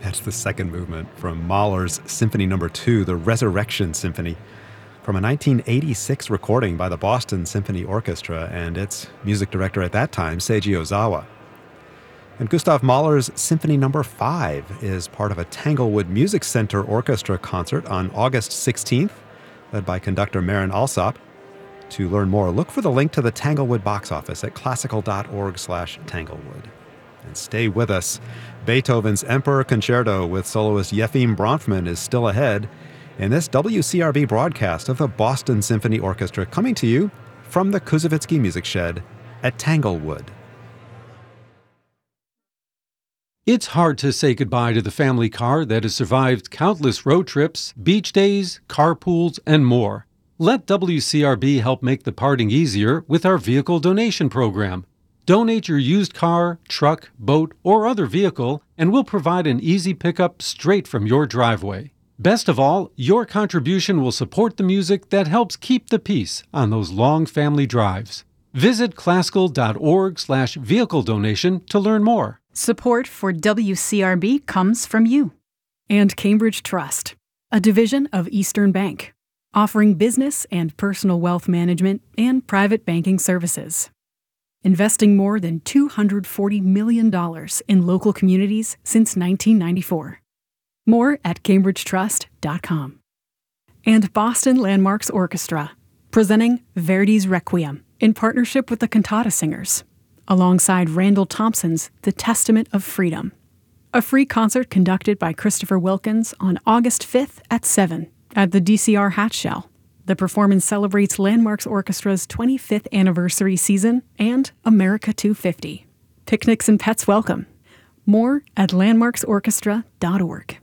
That's the second movement from Mahler's Symphony No. 2, the Resurrection Symphony, from a 1986 recording by the Boston Symphony Orchestra and its music director at that time, Seiji Ozawa. And Gustav Mahler's Symphony No. 5 is part of a Tanglewood Music Center Orchestra concert on August 16th, led by conductor Marin Alsop. To learn more, look for the link to the Tanglewood box office at classical.org/Tanglewood. And stay with us. Beethoven's Emperor Concerto with soloist Yefim Bronfman is still ahead in this WCRB broadcast of the Boston Symphony Orchestra, coming to you from the Kuzovitsky Music Shed at Tanglewood. It's hard to say goodbye to the family car that has survived countless road trips, beach days, carpools, and more. Let WCRB help make the parting easier with our vehicle donation program. Donate your used car, truck, boat, or other vehicle, and we'll provide an easy pickup straight from your driveway. Best of all, your contribution will support the music that helps keep the peace on those long family drives. Visit classical.org/vehicle donation to learn more. Support for WCRB comes from you. And Cambridge Trust, a division of Eastern Bank, offering business and personal wealth management and private banking services. Investing more than $240 million in local communities since 1994. More at cambridgetrust.com. And Boston Landmarks Orchestra, presenting Verdi's Requiem in partnership with the Cantata Singers, alongside Randall Thompson's The Testament of Freedom. A free concert conducted by Christopher Wilkins on August 5th at 7 at the DCR Hatshell. The performance celebrates Landmarks Orchestra's 25th anniversary season and America 250. Picnics and pets welcome. More at landmarksorchestra.org.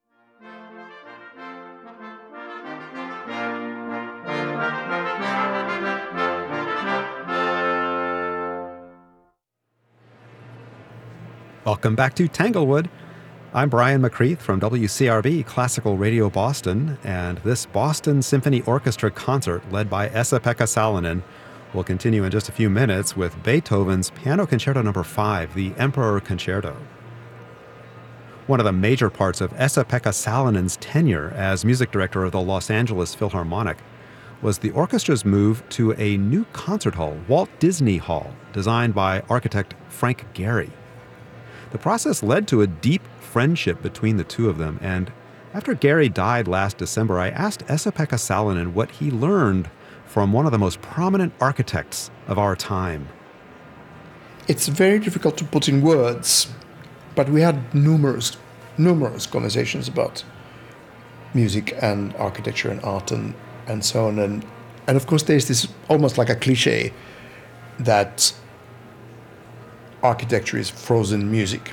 Welcome back to Tanglewood. I'm Brian McCreath from WCRB Classical Radio Boston, and this Boston Symphony Orchestra concert led by Esa-Pekka Salonen will continue in just a few minutes with Beethoven's Piano Concerto No. 5, the Emperor Concerto. One of the major parts of Esa-Pekka Salonen's tenure as music director of the Los Angeles Philharmonic was the orchestra's move to a new concert hall, Walt Disney Hall, designed by architect Frank Gehry. The process led to a deep friendship between the two of them, and after Gehry died last December, I asked Esa-Pekka Salonen what he learned from one of the most prominent architects of our time. It's very difficult to put in words, but we had numerous conversations about music and architecture and art and so on. And of course, there's this almost like a cliche that architecture is frozen music.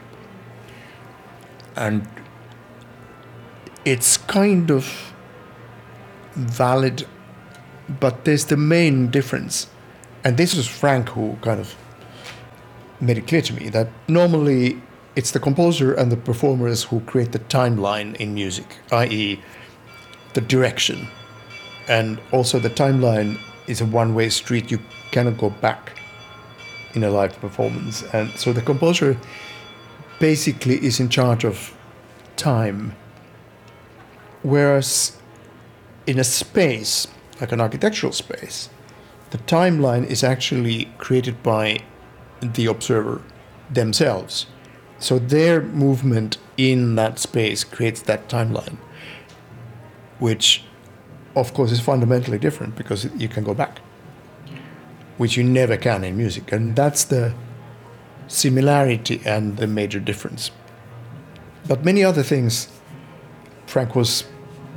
And it's kind of valid, but there's the main difference. And this was Frank who kind of made it clear to me that normally it's the composer and the performers who create the timeline in music, i.e. the direction. And also the timeline is a one-way street. You cannot go back in a live performance. And so the composer basically is in charge of time. Whereas in a space, like an architectural space, the timeline is actually created by the observer themselves. So their movement in that space creates that timeline, which of course is fundamentally different because you can go back, which you never can in music. And that's the similarity and the major difference. But many other things, Frank was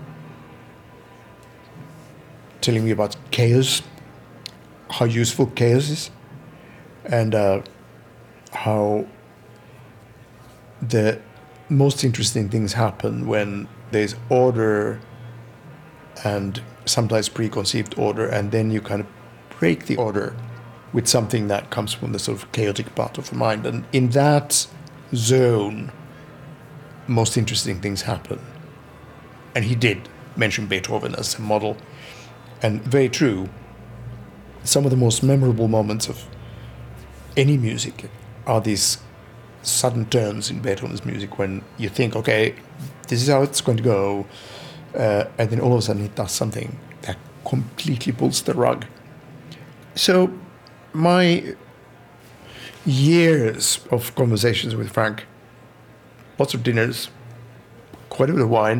telling me about chaos, how useful chaos is, and how the most interesting things happen when there's order and sometimes preconceived order, and then you kind of break the order with something that comes from the sort of chaotic part of the mind. And in that zone, most interesting things happen. And he did mention Beethoven as a model. And very true, some of the most memorable moments of any music are these sudden turns in Beethoven's music when you think, okay, this is how it's going to go, and then all of a sudden it does something that completely pulls the rug. So my years of conversations with Frank, lots of dinners, quite a bit of wine,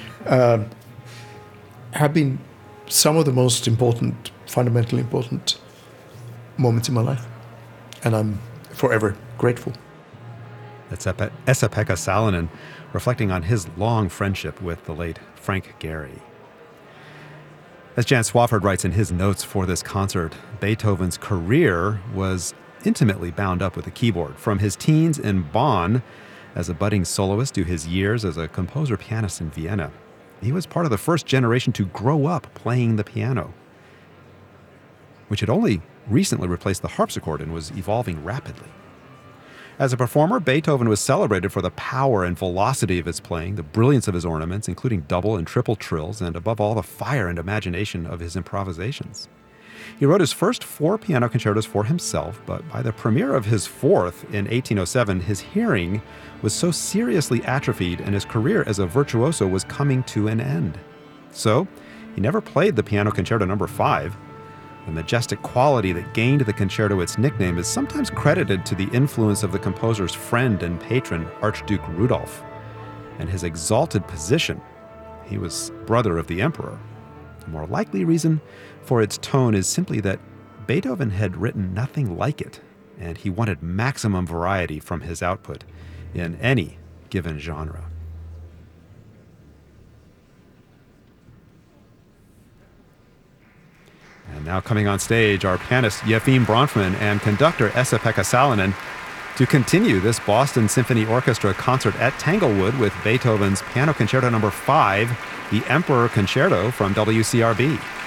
have been some of the most important, fundamentally important moments in my life. And I'm forever grateful. That's Esa-Pekka Salonen, reflecting on his long friendship with the late Frank Gehry. As Jan Swafford writes in his notes for this concert, Beethoven's career was intimately bound up with the keyboard. From his teens in Bonn as a budding soloist to his years as a composer-pianist in Vienna, he was part of the first generation to grow up playing the piano, which had only recently replaced the harpsichord and was evolving rapidly. As a performer, Beethoven was celebrated for the power and velocity of his playing, the brilliance of his ornaments, including double and triple trills, and above all, the fire and imagination of his improvisations. He wrote his first 4 piano concertos for himself, but by the premiere of his 4th in 1807, his hearing was so seriously atrophied and his career as a virtuoso was coming to an end. So, he never played the Piano Concerto No. 5. The majestic quality that gained the concerto its nickname is sometimes credited to the influence of the composer's friend and patron, Archduke Rudolf, and his exalted position. He was brother of the emperor. A more likely reason for its tone is simply that Beethoven had written nothing like it, and he wanted maximum variety from his output in any given genre. And now coming on stage are pianist Yefim Bronfman and conductor Esa-Pekka Salonen to continue this Boston Symphony Orchestra concert at Tanglewood with Beethoven's Piano Concerto No. 5, the Emperor Concerto from WCRB.